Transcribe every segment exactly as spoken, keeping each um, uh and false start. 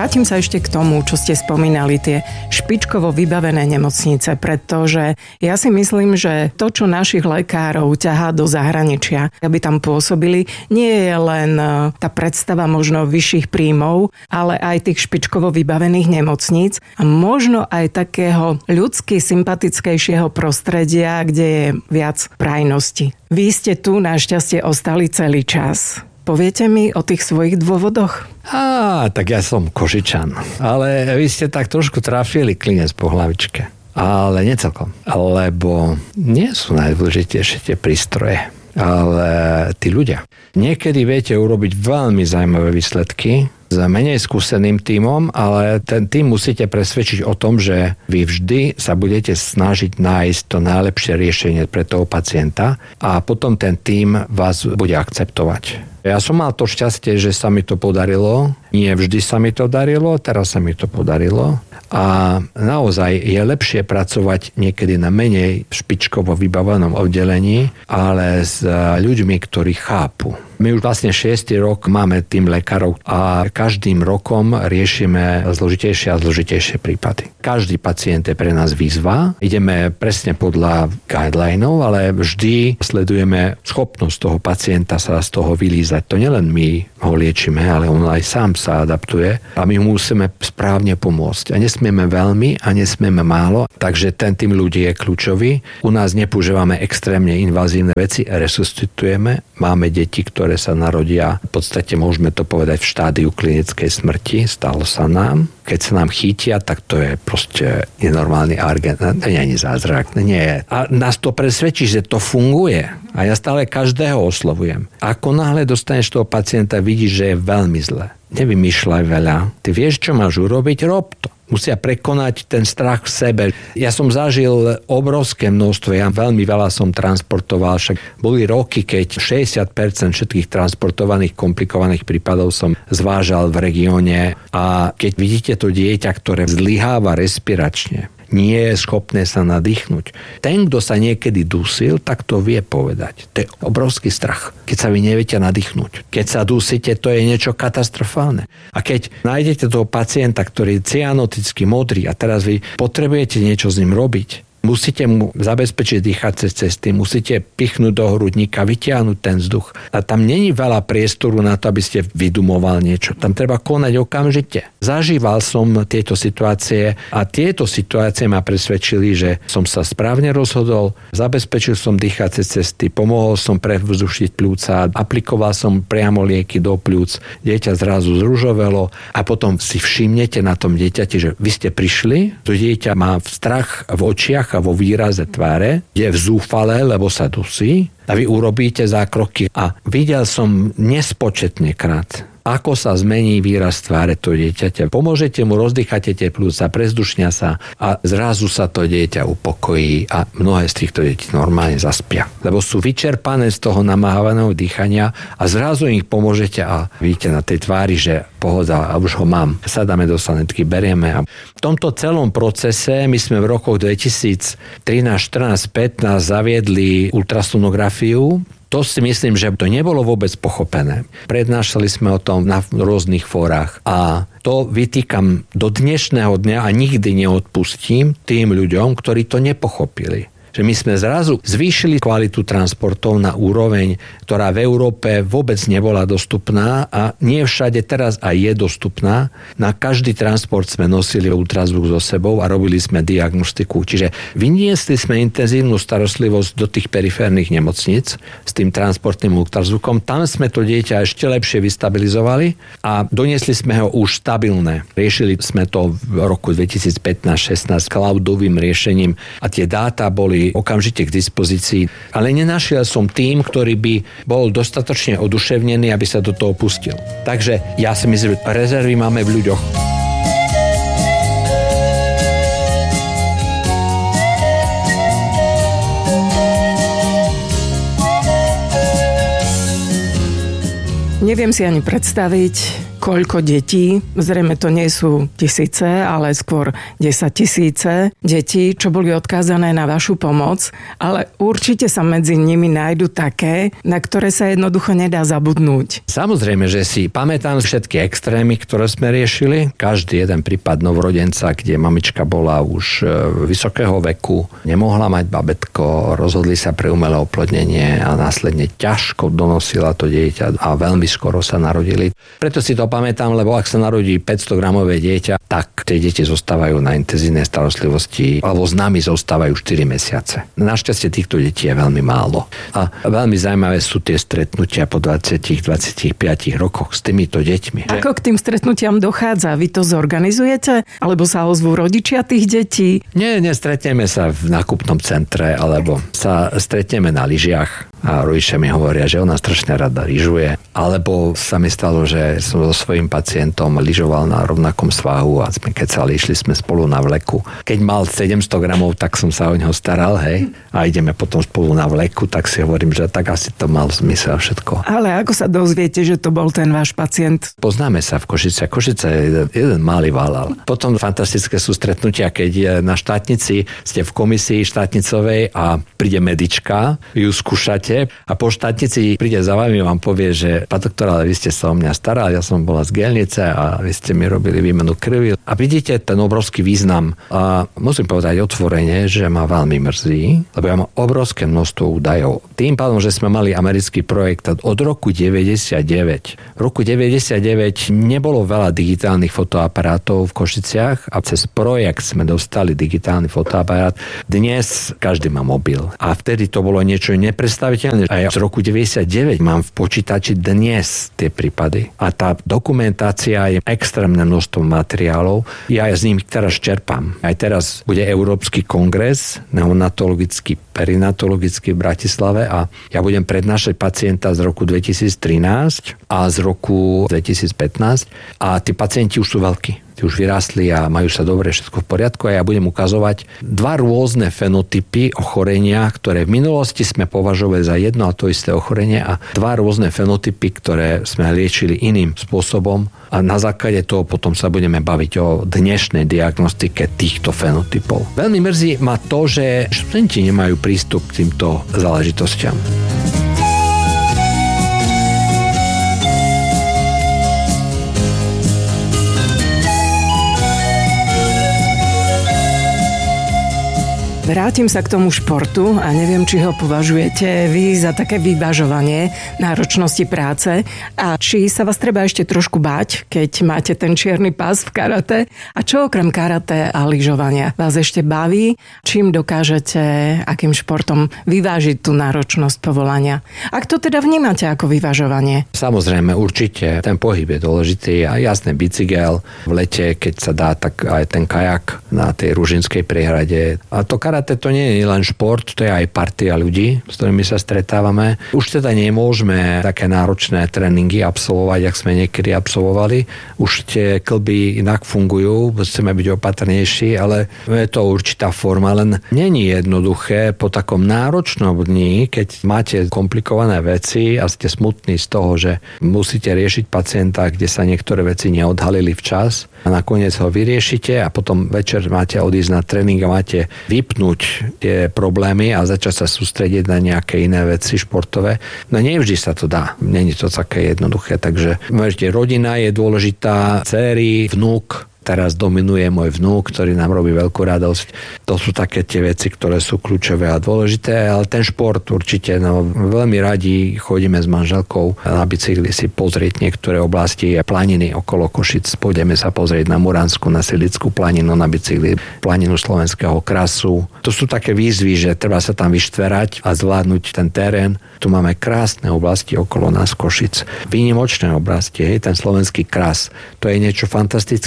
vrátim sa ešte k tomu, čo ste spomínali, tie špičkovo vybavené nemocnice, pretože ja si myslím, že to, čo našich lekárov ťahá do zahraničia, aby tam pôsobili, nie je len tá predstava možno vyšších príjmov, ale aj tých špičkovo vybavených nemocníc a možno aj takého ľudsky sympatickejšieho prostredia, kde je viac prajnosti. Vy ste tu našťastie ostali celý čas. Poviete mi o tých svojich dôvodoch? Á, tak ja som Košičan. Ale vy ste tak trošku trafili klinec po hlavičke. Ale nie celkom. Lebo nie sú najdôležitejšie tie prístroje, ale tí ľudia. Niekedy viete urobiť veľmi zaujímavé výsledky s menej skúseným tímom, ale ten tím musíte presvedčiť o tom, že vy vždy sa budete snažiť nájsť to najlepšie riešenie pre toho pacienta a potom ten tím vás bude akceptovať. Ja som mal to šťastie, že sa mi to podarilo. Nie vždy sa mi to darilo, teraz sa mi to podarilo. A naozaj je lepšie pracovať niekedy na menej špičkovo vybavenom oddelení, ale s ľuďmi, ktorí chápu. My už vlastne šiesty rok máme tým lekárov a každým rokom riešime zložitejšie a zložitejšie prípady. Každý pacient je pre nás výzva. Ideme presne podľa guidelinov, ale vždy sledujeme schopnosť toho pacienta sa z toho vylízať. To nielen my ho liečime, ale on aj sám sa adaptuje a my mu musíme správne pomôcť. A nesmieme veľmi a nesmieme málo, takže ten tým ľudí je kľúčový. U nás nepoužívame extrémne invazívne veci, resuscitujeme. Máme deti, ktoré sa narodia, v podstate môžeme to povedať v štádiu klinickej smrti, stalo sa nám. Keď sa nám chytia, tak to je proste nenormálny argent, to nie je ani zázrak, nie je. A nás to presvedčí, že to funguje. A ja stále každého oslovujem. Ako náhle dostaneš toho pacienta, vidíš, že je veľmi zle. Nevymýšľaj veľa. Ty vieš, čo máš urobiť, rob to. Musia prekonať ten strach v sebe. Ja som zažil obrovské množstvo, ja veľmi veľa som transportoval, však boli roky, keď šesťdesiat percent všetkých transportovaných komplikovaných prípadov som zvážal v regióne a keď vidíte to dieťa, ktoré zlyháva respiračne, nie je schopné sa nadýchnuť. Ten, kto sa niekedy dusil, tak to vie povedať. To je obrovský strach, keď sa vy neviete nadýchnuť. Keď sa dusíte, to je niečo katastrofálne. A keď nájdete toho pacienta, ktorý je cyanoticky modrý a teraz vy potrebujete niečo s ním robiť, musíte mu zabezpečiť dýchacie cesty, musíte pichnúť do hrudníka, vytiahnuť ten vzduch. A tam není veľa priestoru na to, aby ste vydumoval niečo. Tam treba konať okamžite. Zažíval som tieto situácie a tieto situácie ma presvedčili, že som sa správne rozhodol, zabezpečil som dýchacie cesty, pomohol som prevzdušiť pľúca, aplikoval som priamo lieky do pľúc, dieťa zrazu zružovelo a potom si všimnete na tom dieťati, že vy ste prišli, to dieťa má strach v očiach a vo výraze tváre, je vzúfalé, lebo sa dusí a vy urobíte zákroky. A videl som nespočetne krát, ako sa zmení výraz tváre to dieťaťa. Pomôžete mu, rozdýchate tie pľúca, prezdušnia sa a zrazu sa to dieťa upokojí a mnohé z týchto detí normálne zaspia. Lebo sú vyčerpané z toho namáhaného dýchania a zrazu ich pomôžete a vidíte na tej tvári, že pohoda, a už ho mám. Sadáme do sanitky, berieme. A v tomto celom procese my sme v rokoch dvetisíctrinásť, štrnásť, pätnásť zaviedli ultrasonografiu. To si myslím, že to nebolo vôbec pochopené. Prednášali sme o tom na rôznych fórach a to vytýkam do dnešného dňa a nikdy neodpustím tým ľuďom, ktorí to nepochopili. Že my sme zrazu zvýšili kvalitu transportov na úroveň, ktorá v Európe vôbec nebola dostupná a nie všade teraz aj je dostupná. Na každý transport sme nosili ultrazvuk so sebou a robili sme diagnostiku. Čiže vyniesli sme intenzívnu starostlivosť do tých periférnych nemocníc s tým transportným ultrazvukom. Tam sme to dieťa ešte lepšie vystabilizovali a doniesli sme ho už stabilné. Riešili sme to v roku dvetisícpätnásť šestnásť cloudovým riešením a tie dáta boli okamžite k dispozícii. Ale nenašiel som tým, ktorý by bol dostatočne oduševnený, aby sa do toho pustil. Takže ja si myslím, že rezervy máme v ľuďoch. Neviem si ani predstaviť, koľko detí, zrejme to nie sú tisíce, ale skôr desaťtisíce detí, čo boli odkázané na vašu pomoc, ale určite sa medzi nimi nájdu také, na ktoré sa jednoducho nedá zabudnúť. Samozrejme, že si pamätám všetky extrémy, ktoré sme riešili. Každý jeden prípad novorodenca, kde mamička bola už vysokého veku, nemohla mať babetko, rozhodli sa pre umelé oplodnenie a následne ťažko donosila to dieťa a veľmi skoro sa narodili. Preto si to pamätám, lebo ak sa narodí päťstogramové dieťa, tak tie deti zostávajú na intenzívnej starostlivosti alebo s nami zostávajú štyri mesiace. Našťastie týchto detí je veľmi málo. A veľmi zaujímavé sú tie stretnutia po dvadsať až dvadsaťpäť rokoch s týmito deťmi. Ako k tým stretnutiam dochádza? Vy to zorganizujete? Alebo sa ozvú rodičia tých detí? Nie, nestretneme sa v nákupnom centre, alebo sa stretneme na lyžiach a rodičia mi hovoria, že ona strašne rada lyžuje. Alebo sa mi stalo, že som so svojím pacientom lyžoval na rovnakom svahu a sme kecali, išli sme spolu na vleku. Keď mal sedemsto gramov, tak som sa o neho staral, hej, a ideme potom spolu na vleku, tak si hovorím, že tak asi to mal zmysel všetko. Ale ako sa dozviete, že to bol ten váš pacient? Poznáme sa v Košice. Košice je jeden, jeden malý valal. Potom fantastické sú stretnutia, keď na štátnici ste v komisii štátnicovej a príde medička, ju skúšate a po štátnici príde za vami a vám povie, že pán doktor, ale vy ste sa o mňa starali, ja som bola z Gelnice a vy ste mi robili výmenu krvi. A vidíte ten obrovský význam. A musím povedať otvorene, že ma veľmi mrzí, lebo ja mám obrovské množstvo údajov. Tým pádom, že sme mali americký projekt od roku deväťdesiatdeväť. V roku deväťdesiatdeväť nebolo veľa digitálnych fotoaparátov v Košiciach a cez projekt sme dostali digitálny fotoaparát. Dnes každý má mobil. A vtedy to bolo niečo neprestaviteľné. A ja z roku deväťdesiatdeväť mám v počítači dnes tie prípady. A tá dokumentácia je extrémne množstvo materiálov. Ja z nich teraz čerpám. Aj teraz bude Európsky kongres neonatologický, perinatologický v Bratislave a ja budem prednášať pacienta z roku dvetisíctrinásť a z roku dvetisícpätnásť a tí pacienti už sú veľkí. Tí už vyrástli a majú sa dobre, všetko v poriadku a ja budem ukazovať dva rôzne fenotypy ochorenia, ktoré v minulosti sme považovali za jedno a to isté ochorenie a dva rôzne fenotypy, ktoré sme liečili iným spôsobom a na základe toho potom sa budeme baviť o dnešnej diagnostike týchto fenotypov. Veľmi mrzí ma to, že študenti nemajú prístup k týmto záležitostiam. Vrátim sa k tomu športu a neviem, či ho považujete vy za také vyvažovanie náročnosti práce a či sa vás treba ešte trošku báť, keď máte ten čierny pás v karate a čo okrem karate a lyžovania vás ešte baví, čím dokážete, akým športom vyvážiť tú náročnosť povolania. Ak to teda vnímate ako vyvažovanie? Samozrejme, určite. Ten pohyb je dôležitý a jasné bicykel v lete, keď sa dá, tak aj ten kajak na tej Ružinskej priehrade. A to karate to nie je len šport, to je aj partia ľudí, s ktorými sa stretávame. Už teda nemôžeme také náročné tréningy absolvovať, ak sme niekedy absolvovali. Už tie klby inak fungujú, chceme byť opatrnejší, ale je to určitá forma, len není jednoduché po takom náročnom dni, keď máte komplikované veci a ste smutní z toho, že musíte riešiť pacienta, kde sa niektoré veci neodhalili včas a nakoniec ho vyriešite a potom večer máte odísť na tréning a máte vypnúť tie problémy a začať sa sústrediť na nejaké iné veci športové. No nevždy sa to dá. Není to také jednoduché. Takže môžete, rodina je dôležitá, dcéry, vnúk. Teraz dominuje môj vnúk, ktorý nám robí veľkú radosť. To sú také tie veci, ktoré sú kľúčové a dôležité, ale ten šport určite, no, veľmi radi chodíme s manželkou na bicykli si pozrieť niektoré oblasti a planiny okolo Košic. Pôjdeme sa pozrieť na Muránsku, na Silickú planinu na bicykli, planinu Slovenského krasu. To sú také výzvy, že treba sa tam vyštverať a zvládnuť ten terén. Tu máme krásne oblasti okolo nás Košic. Výnimočné oblasti, hej, ten slovenský kras. To je niečo fantastické, ale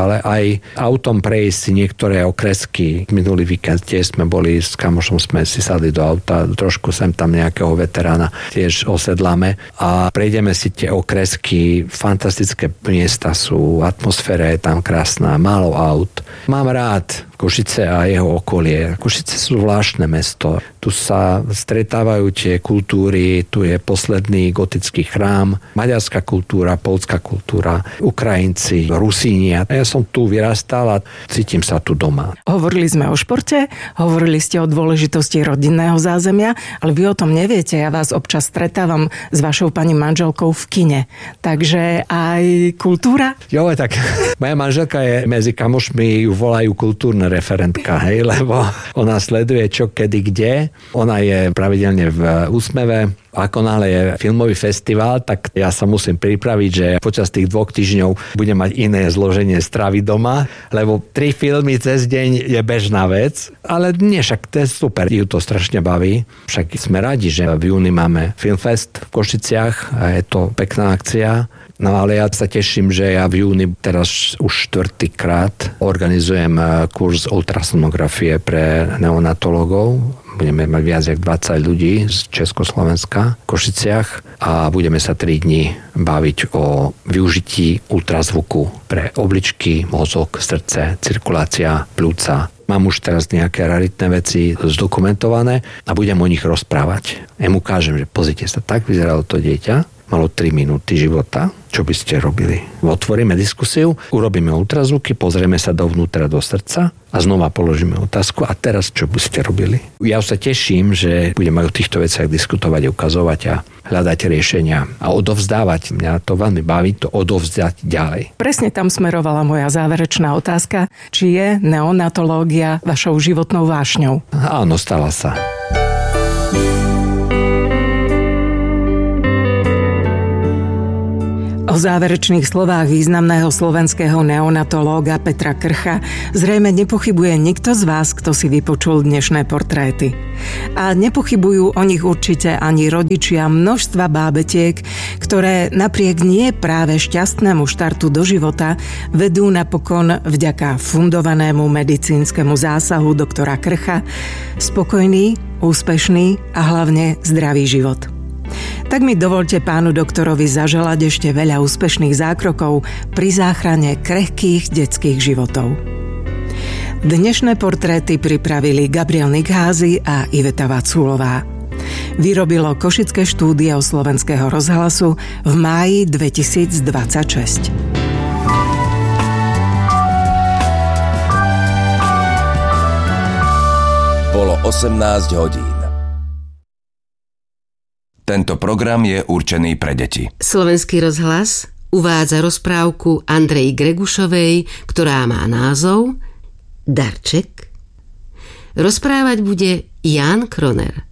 ale aj autom prejsť si niektoré okresky. Minulý víkend tiež sme boli s kamošom, sme si sadli do auta, trošku sem tam nejakého veterána tiež osedláme a prejdeme si tie okresky. Fantastické miesta sú, atmosféra je tam krásna, málo aut. Mám rád Košice a jeho okolie. Košice sú zvláštne mesto. Tu sa stretávajú tie kultúry, tu je posledný gotický chrám, maďarská kultúra, poľská kultúra, Ukrajinci, Rusínia. Ja som tu vyrastal a cítim sa tu doma. Hovorili sme o športe, hovorili ste o dôležitosti rodinného zázemia, ale vy o tom neviete. Ja vás občas stretávam s vašou pani manželkou v kine. Takže aj kultúra? Jo, tak moja manželka je medzi kamošmi, ju volajú kultúrna referentka, hej, lebo ona sleduje čo, kedy, kde. Ona je pravidelne v Úsmeve. Ako náhle je filmový festival, tak ja sa musím pripraviť, že počas tých dvoch týždňov budem mať iné zloženie stravy doma, lebo tri filmy cez deň je bežná vec. Ale nie, však to je super, ju to strašne baví. Však sme radi, že v júni máme Filmfest v Košiciach a je to pekná akcia. No ale ja sa teším, že ja v júni teraz už štvrtýkrát organizujem kurz ultrasonografie pre neonatologov. Budeme mať viac jak dvadsať ľudí z Československa v Košiciach a budeme sa tri dni baviť o využití ultrazvuku pre obličky, mozog, srdce, cirkulácia, pľúca. Mám už teraz nejaké raritné veci zdokumentované a budem o nich rozprávať. Ja mu ukážem, že pozrite sa, tak vyzeralo to dieťa. Malo tri minúty života. Čo by ste robili? Otvoríme diskusiu, urobíme ultrazvuky, pozrieme sa dovnútra do srdca a znova položíme otázku. A teraz čo by ste robili? Ja sa teším, že budeme o týchto veciach diskutovať, ukazovať a hľadať riešenia a odovzdávať. Mňa to veľmi baví, to odovzdať ďalej. Presne tam smerovala moja záverečná otázka, či je neonatológia vašou životnou vášňou. Áno, stala sa. O záverečných slovách významného slovenského neonatológa Petra Krcha zrejme nepochybuje nikto z vás, kto si vypočul dnešné portréty. A nepochybujú o nich určite ani rodičia množstva bábetiek, ktoré napriek nie práve šťastnému štartu do života vedú napokon vďaka fundovanému medicínskemu zásahu doktora Krcha spokojný, úspešný a hlavne zdravý život. Tak mi dovolte pánu doktorovi zaželať ešte veľa úspešných zákrokov pri záchrane krehkých detských životov. Dnešné portréty pripravili Gabriel Nikházy a Iveta Vaculová. Vyrobilo Košické štúdio Slovenského rozhlasu v máji dvetisícdvadsaťšesť. Bolo osemnásť hodín. Tento program je určený pre deti. Slovenský rozhlas uvádza rozprávku Andreji Gregušovej, ktorá má názov Darček. Rozprávať bude Ján Kroner.